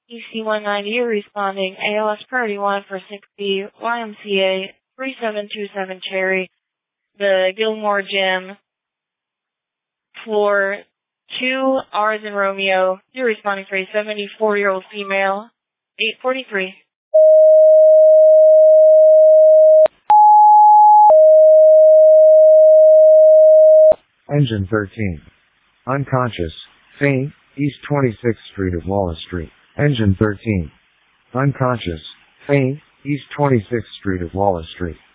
EC-190 responding. ALS priority 1 for 6B, YMCA 3727 Cherry, the Gilmore Gym, floor 2, R as in Romeo. You're responding for a 74-year-old female, 843. Engine 13. Unconscious. Faint. East 26th Street of Wallace Street. Engine 13. Unconscious. Faint. East 26th Street of Wallace Street.